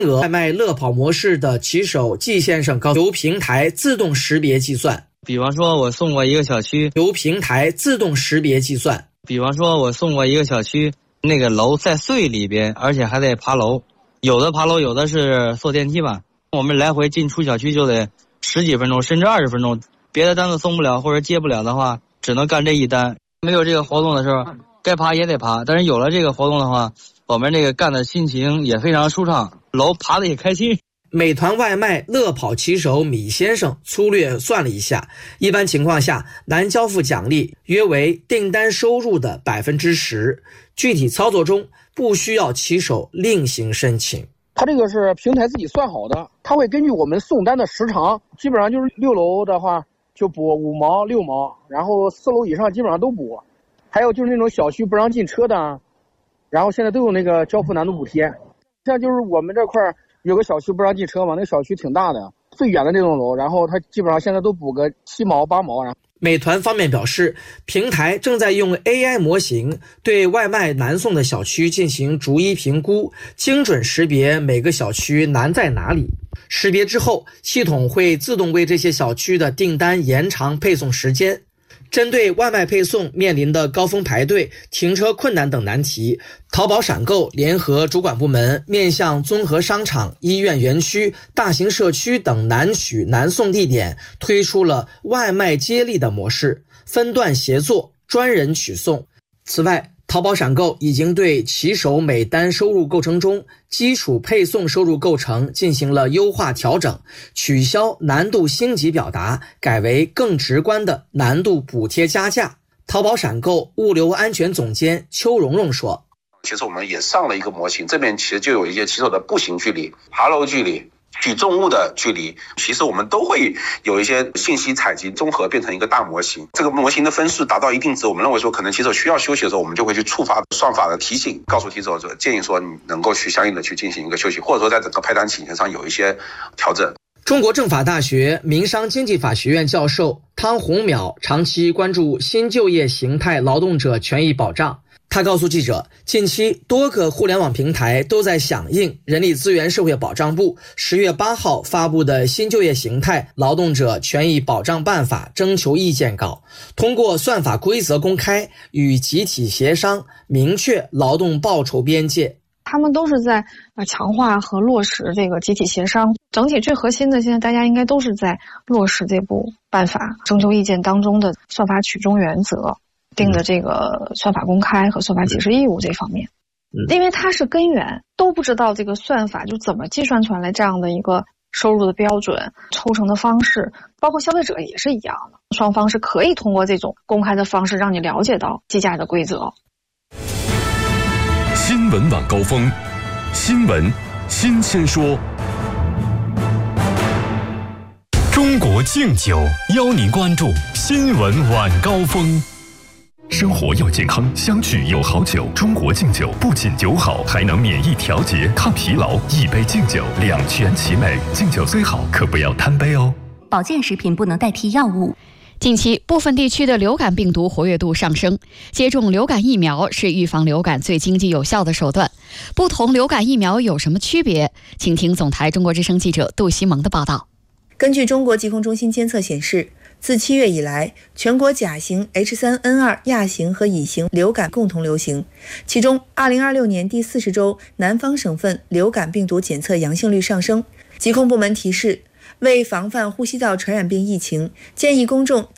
额外卖乐跑模式的骑手季先生由平台自动识别计算。 比方说我送过一个小区， 由平台自动识别计算。 比方说我送过一个小区，那个楼在隧里边，而且还得爬楼，有的爬楼，有的是坐电梯吧。我们来回进出小区就得10几分钟，甚至20分钟。别的单子送不了或者接不了的话，只能干这一单。没有这个活动的时候，该爬也得爬。但是有了这个活动的话，我们这个干的心情也非常舒畅，楼爬得也开心。 美团外卖乐跑骑手米先生粗略算了一下，一般情况下难交付奖励约为订单收入的10%，具体操作中不需要骑手另行申请。 它这个是平台自己算好的，它会根据我们送单的时长，基本上就是6楼的话就补5毛6毛，然后4楼以上基本上都补。还有就是那种小区不让进车的，然后现在都有那个交付难度补贴。像就是我们这块有个小区不让进车嘛，那个小区挺大的，最远的那栋楼，然后它基本上现在都补个7毛8毛。 美团方面表示，平台正在用 AI 模型对外卖难送的小区进行逐一评估，精准识别每个小区难在哪里。识别之后，系统会自动为这些小区的订单延长配送时间。针对外卖配送面临的高峰排队、停车困难等难题，淘宝闪购联合主管部门面向综合商场、医院园区、大型社区等难取难送地点推出了外卖接力的模式，分段协作，专人取送。此外，淘宝闪购已经对骑手每单收入构成中基础配送收入构成进行了优化调整，取消难度星级表达，改为更直观的难度补贴加价。淘宝闪购物流安全总监邱蓉蓉说， 其实我们也上了一个模型，这边其实就有一些骑手的步行距离、爬楼距离、举重物的距离，其实我们都会有一些信息采集综合变成一个大模型。这个模型的分数达到一定值，我们认为说可能骑手需要休息的时候，我们就会去触发算法的提醒，告诉骑手建议说你能够去相应的去进行一个休息，或者说在整个派单请求上有一些调整。 中国政法大学民商经济法学院教授汤洪淼长期关注新就业形态劳动者权益保障。他告诉记者，近期多个互联网平台都在响应人力资源社会保障部10月8号发布的新就业形态劳动者权益保障办法征求意见稿，通过算法规则公开与集体协商，明确劳动报酬边界。 他们都是在强化和落实这个集体协商，整体最核心的现在大家应该都是在落实这部办法征求意见当中的算法取中原则定的这个算法公开和算法解释义务这方面。因为它是根源，都不知道这个算法就怎么计算出来这样的一个收入的标准、抽成的方式，包括消费者也是一样的，双方是可以通过这种公开的方式让你了解到计价的规则。 新闻晚高峰，新闻新鲜说。中国敬酒邀您关注新闻晚高峰。生活要健康，相聚有好酒。中国敬酒不仅酒好，还能免疫调节、抗疲劳。一杯敬酒，两全其美。敬酒虽好，可不要贪杯哦。 保健食品不能代替药物。 近期，部分地区的流感病毒活跃度上升，接种流感疫苗是预防流感最经济有效的手段。不同流感疫苗有什么区别？请听总台中国之声记者杜西蒙的报道。 根据中国疾控中心监测显示，自7月以来，全国甲型、H3N2 亚型和乙型流感共同流行。其中，2026年第40周，南方省份流感病毒检测阳性率上升。疾控部门提示，为防范呼吸道传染病疫情，建议公众